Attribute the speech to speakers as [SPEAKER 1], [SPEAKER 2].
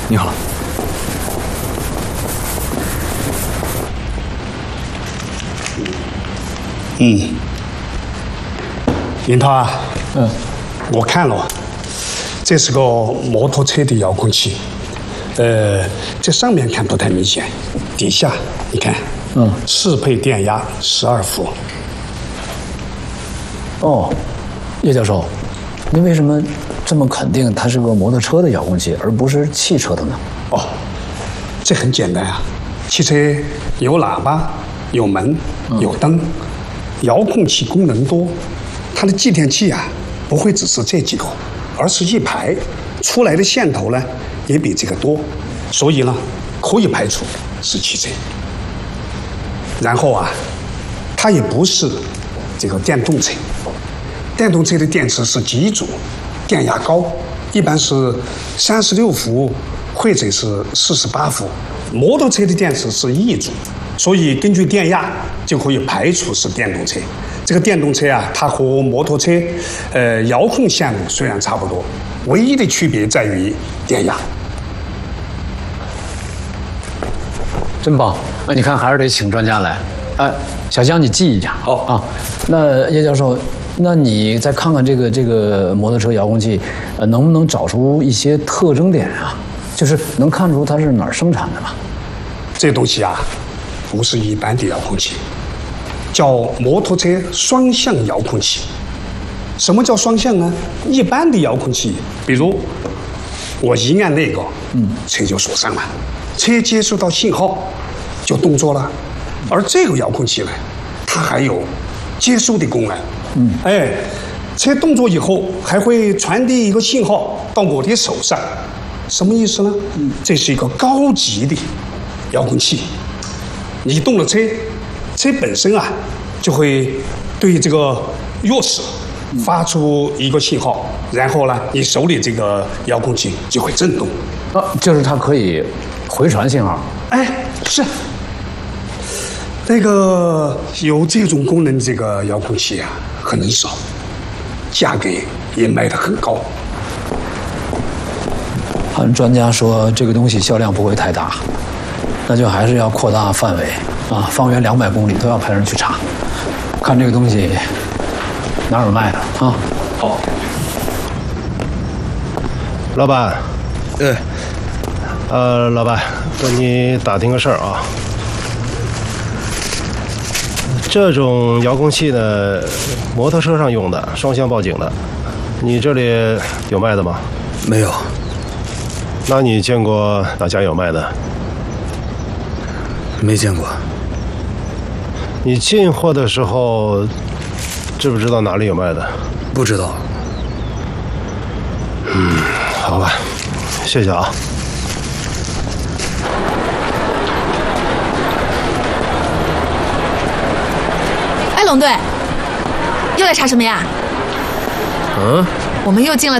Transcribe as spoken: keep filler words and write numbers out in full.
[SPEAKER 1] 你好。
[SPEAKER 2] 嗯，林涛啊，
[SPEAKER 1] 嗯，
[SPEAKER 2] 我看了，这是个摩托车的遥控器，呃，这上面看不太明显，底下你看，
[SPEAKER 1] 嗯，
[SPEAKER 2] 适配电压十二伏。
[SPEAKER 1] 哦，叶教授，您为什么这么肯定它是个摩托车的遥控器，而不是汽车的呢？
[SPEAKER 2] 哦，这很简单啊，汽车有喇叭、有门、有灯，遥控器功能多，它的继电器啊不会只是这几个，而是一排，出来的线头呢也比这个多，所以呢可以排除是汽车。然后啊，它也不是这个电动车。电动车的电池是几组，电压高，一般是三十六伏或者是四十八伏。摩托车的电池是一组，所以根据电压就可以排除是电动车。这个电动车啊，它和摩托车，呃，遥控线路虽然差不多，唯一的区别在于电压。
[SPEAKER 1] 真棒！那你看还是得请专家来。哎，小江你记一下。
[SPEAKER 2] 好
[SPEAKER 1] 啊，那叶教授，那你再看看这个这个摩托车遥控器，呃，能不能找出一些特征点啊？就是能看出它是哪儿生产的吗？
[SPEAKER 2] 这东西啊，不是一般的遥控器，叫摩托车双向遥控器。什么叫双向呢？一般的遥控器，比如我一按那个，嗯，车就锁上了，车接收到信号就动作了。而这个遥控器呢，它还有接收的功能。嗯，哎，车动作以后还会传递一个信号到我的手上，什么意思呢？嗯，这是一个高级的遥控器。你动了车，车本身啊就会对这个钥匙发出一个信号，然后呢，你手里这个遥控器就会震动。
[SPEAKER 1] 啊，就是它可以回传信号。
[SPEAKER 2] 哎，是。那个有这种功能的这个遥控器啊，很少，价格也卖得很高。
[SPEAKER 1] 按专家说，这个东西销量不会太大，那就还是要扩大范围啊，方圆两百公里都要派人去查，看这个东西哪儿有卖的啊。
[SPEAKER 2] 好，
[SPEAKER 3] 老板，
[SPEAKER 4] 哎，
[SPEAKER 3] 呃，老板，跟你打听个事儿啊。这种遥控器呢，摩托车上用的，双向报警的，你这里有卖的吗？
[SPEAKER 4] 没有。
[SPEAKER 3] 那你见过哪家有卖的？
[SPEAKER 4] 没见过。
[SPEAKER 3] 你进货的时候，知不知道哪里有卖的？
[SPEAKER 4] 不知道。
[SPEAKER 3] 嗯，好吧，谢谢啊。
[SPEAKER 5] 龙队，又来查什么呀？
[SPEAKER 4] 嗯，
[SPEAKER 5] 我们又进了